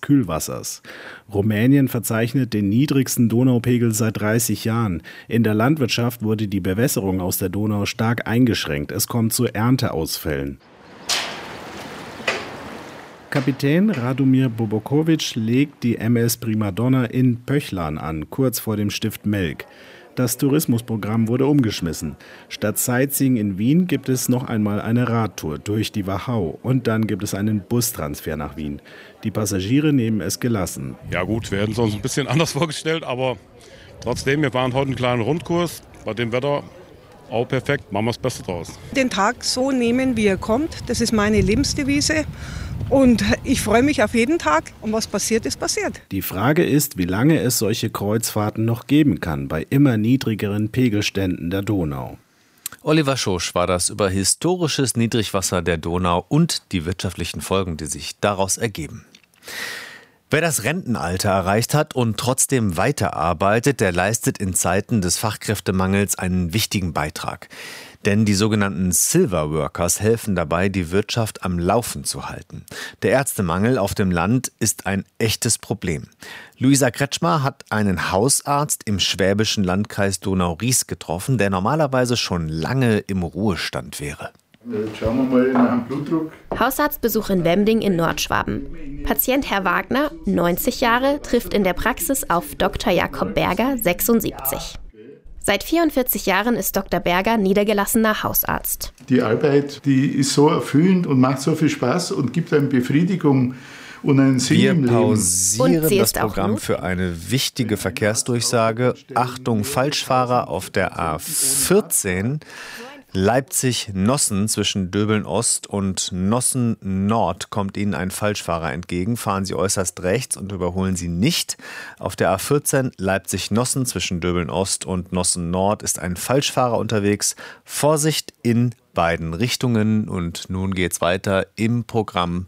Kühlwassers. Rumänien verzeichnet den niedrigsten Donaupegel seit 30 Jahren. In der Landwirtschaft wurde die Bewässerung aus der Donau stark eingeschränkt. Es kommt zu Ernteausfällen. Kapitän Radomir Bobokovic legt die MS Primadonna in Pöchlan an, kurz vor dem Stift Melk. Das Tourismusprogramm wurde umgeschmissen. Statt Sightseeing in Wien gibt es noch einmal eine Radtour durch die Wachau und dann gibt es einen Bustransfer nach Wien. Die Passagiere nehmen es gelassen. Ja gut, wir hätten es uns ein bisschen anders vorgestellt, aber trotzdem, wir fahren heute einen kleinen Rundkurs bei dem Wetter. Auch perfekt, machen wir das Beste draus. Den Tag so nehmen, wie er kommt, das ist meine Lebensdevise. Und ich freue mich auf jeden Tag. Und was passiert, ist passiert. Die Frage ist, wie lange es solche Kreuzfahrten noch geben kann, bei immer niedrigeren Pegelständen der Donau. Oliver Schosch war das über historisches Niedrigwasser der Donau und die wirtschaftlichen Folgen, die sich daraus ergeben. Wer das Rentenalter erreicht hat und trotzdem weiterarbeitet, der leistet in Zeiten des Fachkräftemangels einen wichtigen Beitrag. Denn die sogenannten Silver Workers helfen dabei, die Wirtschaft am Laufen zu halten. Der Ärztemangel auf dem Land ist ein echtes Problem. Luisa Kretschmer hat einen Hausarzt im schwäbischen Landkreis Donau-Ries getroffen, der normalerweise schon lange im Ruhestand wäre. Jetzt schauen wir mal nach dem Blutdruck. Hausharztbesuch in Wemding in Nordschwaben. Patient Herr Wagner, 90 Jahre, trifft in der Praxis auf Dr. Jakob Berger, 76. Seit 44 Jahren ist Dr. Berger niedergelassener Hausarzt. Die Arbeit, die ist so erfüllend und macht so viel Spaß und gibt einem Befriedigung und einen Sinn im Leben. Wir pausieren das Programm für eine wichtige Verkehrsdurchsage. Achtung, Falschfahrer auf der A14. Leipzig-Nossen zwischen Döbeln-Ost und Nossen-Nord kommt Ihnen ein Falschfahrer entgegen. Fahren Sie äußerst rechts und überholen Sie nicht. Auf der A14 Leipzig-Nossen zwischen Döbeln-Ost und Nossen-Nord ist ein Falschfahrer unterwegs. Vorsicht in beiden Richtungen. Und nun geht's weiter im Programm.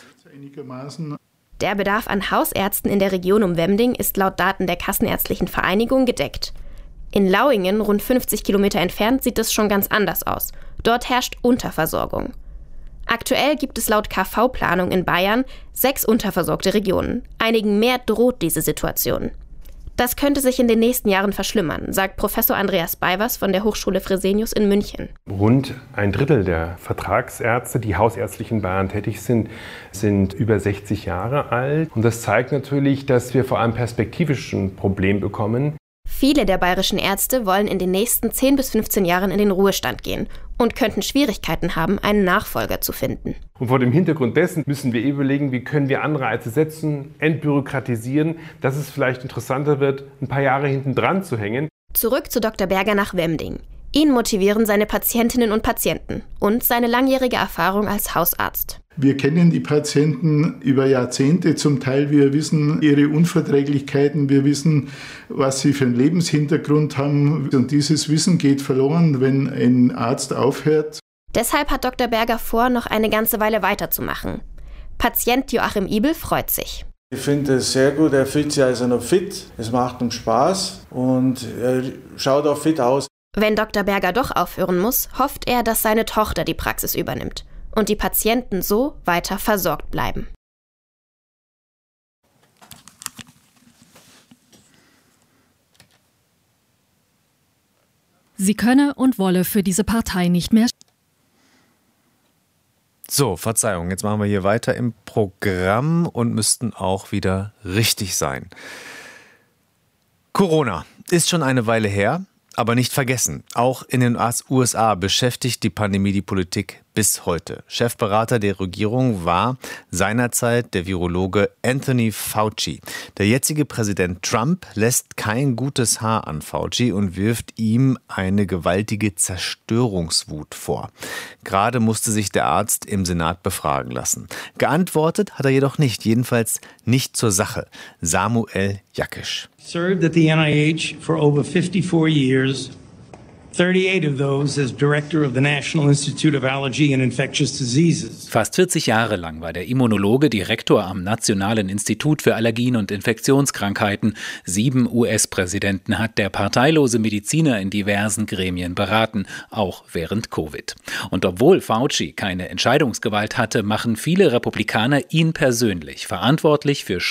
Der Bedarf an Hausärzten in der Region um Wemding ist laut Daten der Kassenärztlichen Vereinigung gedeckt. In Lauingen, rund 50 Kilometer entfernt, sieht es schon ganz anders aus. Dort herrscht Unterversorgung. Aktuell gibt es laut KV-Planung in Bayern 6 unterversorgte Regionen. Einigen mehr droht diese Situation. Das könnte sich in den nächsten Jahren verschlimmern, sagt Professor Andreas Beivers von der Hochschule Fresenius in München. Rund ein Drittel der Vertragsärzte, die hausärztlich in Bayern tätig sind, sind über 60 Jahre alt. Und das zeigt natürlich, dass wir vor allem perspektivisch ein Problem bekommen. Viele der bayerischen Ärzte wollen in den nächsten 10 bis 15 Jahren in den Ruhestand gehen und könnten Schwierigkeiten haben, einen Nachfolger zu finden. Und vor dem Hintergrund dessen müssen wir überlegen, wie können wir Anreize setzen, entbürokratisieren, dass es vielleicht interessanter wird, ein paar Jahre hinten dran zu hängen. Zurück zu Dr. Berger nach Wemding. Ihn motivieren seine Patientinnen und Patienten und seine langjährige Erfahrung als Hausarzt. Wir kennen die Patienten über Jahrzehnte zum Teil. Wir wissen ihre Unverträglichkeiten, wir wissen, was sie für einen Lebenshintergrund haben. Und dieses Wissen geht verloren, wenn ein Arzt aufhört. Deshalb hat Dr. Berger vor, noch eine ganze Weile weiterzumachen. Patient Joachim Ibel freut sich. Ich finde es sehr gut, er fühlt sich also noch fit, es macht ihm Spaß und er schaut auch fit aus. Wenn Dr. Berger doch aufhören muss, hofft er, dass seine Tochter die Praxis übernimmt und die Patienten so weiter versorgt bleiben. Sie könne und wolle für diese Partei nicht mehr. So, Verzeihung, jetzt machen wir hier weiter im Programm und müssten auch wieder richtig sein. Corona ist schon eine Weile her. Aber nicht vergessen, auch in den USA beschäftigt die Pandemie die Politik bis heute. Chefberater der Regierung war seinerzeit der Virologe Anthony Fauci. Der jetzige Präsident Trump lässt kein gutes Haar an Fauci und wirft ihm eine gewaltige Zerstörungswut vor. Gerade musste sich der Arzt im Senat befragen lassen. Geantwortet hat er jedoch nicht, jedenfalls nicht zur Sache. Samuel Jakisch. Served at the NIH for over 54 years, 38 of those as director of the National Institute of Allergy and Infectious Diseases. Fast 40 Jahre lang war der Immunologe Direktor am Nationalen Institut für Allergien und Infektionskrankheiten. 7 US-Präsidenten hat der parteilose Mediziner in diversen Gremien beraten, auch während Covid. Und obwohl Fauci keine Entscheidungsgewalt hatte, machen viele Republikaner ihn persönlich verantwortlich für